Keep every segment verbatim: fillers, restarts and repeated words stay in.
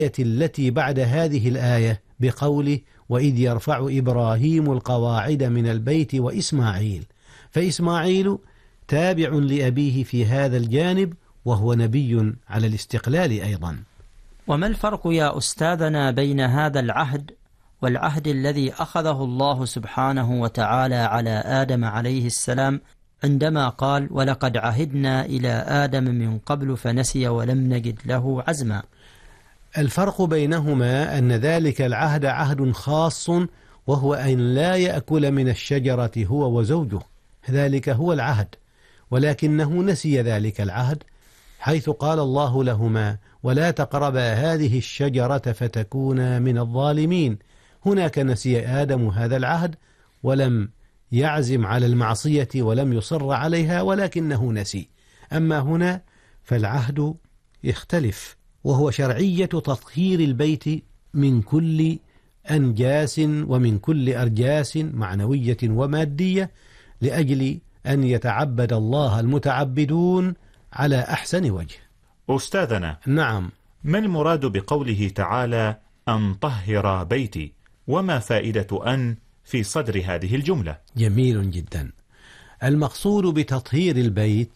التي بعد هذه الآية بقوله وإذ يرفع إبراهيم القواعد من البيت وإسماعيل، فإسماعيل تابع لأبيه في هذا الجانب وهو نبي على الاستقلال أيضا. وما الفرق يا أستاذنا بين هذا العهد والعهد الذي أخذه الله سبحانه وتعالى على آدم عليه السلام عندما قال ولقد عهدنا إلى آدم من قبل فنسي ولم نجد له عزما؟ الفرق بينهما أن ذلك العهد عهد خاص، وهو أن لا يأكل من الشجرة هو وزوجه، ذلك هو العهد، ولكنه نسي ذلك العهد، حيث قال الله لهما ولا تقربا هذه الشجرة فتكونا من الظالمين. هناك نسي آدم هذا العهد ولم يعزم على المعصية ولم يصر عليها، ولكنه نسي. أما هنا فالعهد يختلف، وهو شرعية تطهير البيت من كل أنجاس ومن كل أرجاس معنوية ومادية، لأجل أن يتعبد الله المتعبدون على أحسن وجه. أستاذنا، نعم، ما المراد بقوله تعالى أن طهر بيتي، وما فائدة أن في صدر هذه الجملة؟ جميل جدا. المقصود بتطهير البيت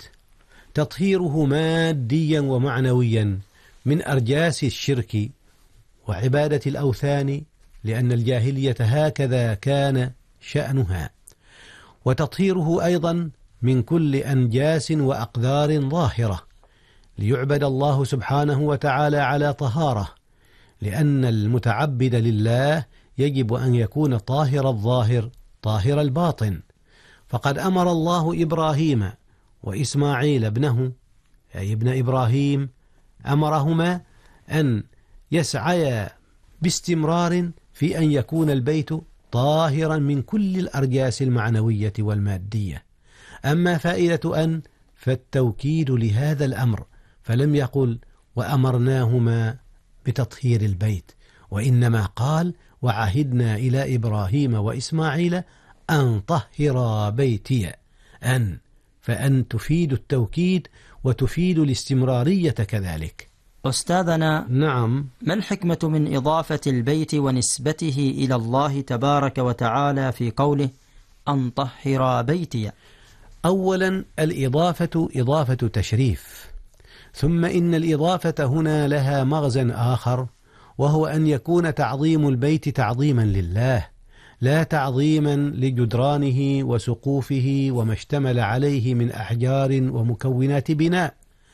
تطهيره ماديا ومعنويا من أرجاس الشرك وعبادة الأوثان، لأن الجاهلية هكذا كان شأنها، وتطهيره أيضا من كل أنجاس وأقدار ظاهرة، ليعبد الله سبحانه وتعالى على طهارة، لأن المتعبد لله يجب أن يكون طاهر الظاهر طاهر الباطن. فقد أمر الله إبراهيم وإسماعيل ابنه، أي ابن إبراهيم، أمرهما أن يسعيا باستمرار في أن يكون البيت طاهرا من كل الأرجاس المعنوية والمادية. أما فائدة أن فالتوكيد لهذا الأمر، فلم يقل وأمرناهما بتطهير البيت، وإنما قال وعهدنا إلى إبراهيم وإسماعيل أن طهر بيتي، أن فأن تفيد التوكيد وتفيد الاستمرارية كذلك. أستاذنا، نعم، ما الحكمة من إضافة البيت ونسبته إلى الله تبارك وتعالى في قوله أن طهر بيتي؟ أولا الإضافة إضافة تشريف، ثم إن الإضافة هنا لها مغزى آخر، وهو أن يكون تعظيم البيت تعظيما لله، لا تعظيما لجدرانه وسقوفه وما اشتمل عليه من أحجار ومكونات بناء،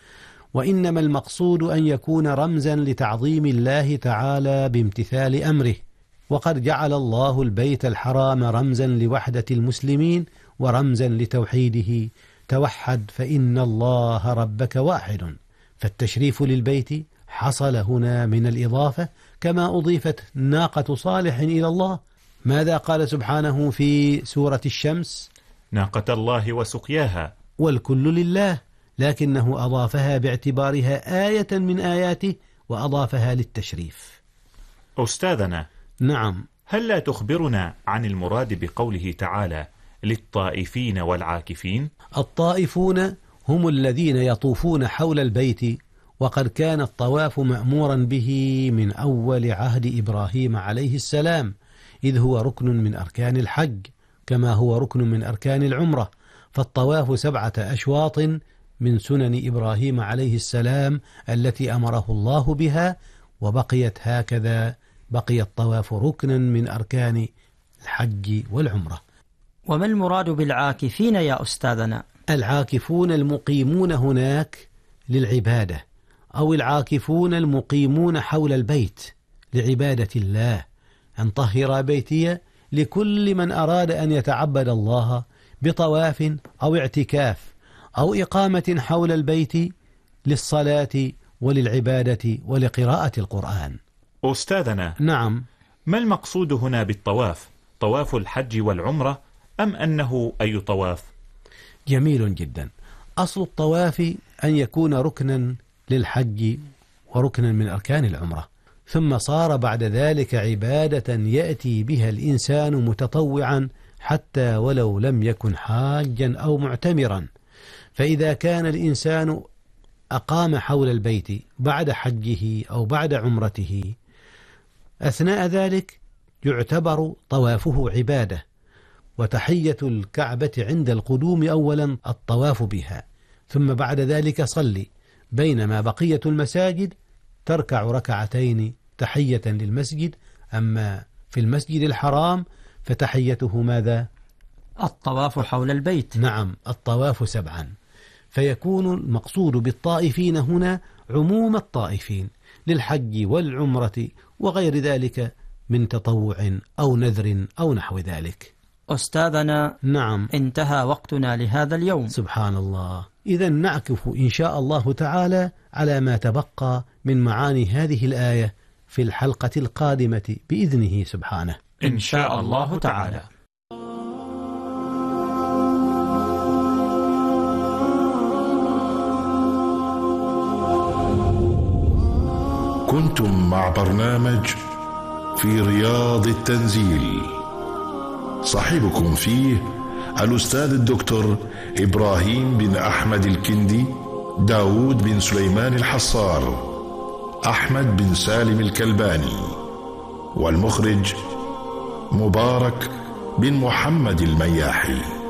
وإنما المقصود أن يكون رمزا لتعظيم الله تعالى بامتثال أمره. وقد جعل الله البيت الحرام رمزا لوحدة المسلمين ورمزا لتوحيده، توحد فإن الله ربك واحد. فالتشريف للبيت حصل هنا من الإضافة، كما أضيفت ناقة صالح إلى الله. ماذا قال سبحانه في سورة الشمس؟ ناقة الله وسقياها، والكل لله، لكنه أضافها باعتبارها آية من آياته وأضافها للتشريف. أستاذنا، نعم، هل لا تخبرنا عن المراد بقوله تعالى للطائفين والعاكفين؟ الطائفون هم الذين يطوفون حول البيت، وقد كان الطواف مأمورا به من أول عهد إبراهيم عليه السلام، إذ هو ركن من أركان الحج، كما هو ركن من أركان العمرة. فالطواف سبعة أشواط من سنن إبراهيم عليه السلام التي أمره الله بها، وبقيت هكذا، بقي الطواف ركنا من أركان الحج والعمرة. وما المراد بالعاكفين يا أستاذنا؟ العاكفون المقيمون هناك للعبادة، أو العاكفون المقيمون حول البيت لعبادة الله. أن طهر بيتي لكل من أراد أن يتعبد الله بطواف أو اعتكاف أو إقامة حول البيت للصلاة وللعبادة ولقراءة القرآن. أستاذنا، نعم، ما المقصود هنا بالطواف؟ طواف الحج والعمرة أم أنه أي طواف؟ جميل جدا. أصل الطواف أن يكون ركنا للحج وركنا من أركان العمرة، ثم صار بعد ذلك عبادة يأتي بها الإنسان متطوعا حتى ولو لم يكن حاجا أو معتمرا. فإذا كان الإنسان أقام حول البيت بعد حجه أو بعد عمرته، أثناء ذلك يعتبر طوافه عبادة، وتحية الكعبة عند القدوم أولا الطواف بها، ثم بعد ذلك صلي، بينما بقية المساجد تركع ركعتين تحية للمسجد. أما في المسجد الحرام فتحيته ماذا؟ الطواف حول البيت. نعم، الطواف سبعا. فيكون المقصود بالطائفين هنا عموم الطائفين للحج والعمرة وغير ذلك من تطوع أو نذر أو نحو ذلك. أستاذنا، نعم، انتهى وقتنا لهذا اليوم. سبحان الله. إذا نعكف إن شاء الله تعالى على ما تبقى من معاني هذه الآية في الحلقة القادمة بإذنه سبحانه إن شاء الله تعالى. كنتم مع برنامج في رياض التنزيل، صاحبكم فيه الأستاذ الدكتور إبراهيم بن أحمد الكندي، داود بن سليمان الحصار، أحمد بن سالم الكلباني، والمخرج مبارك بن محمد المياحي.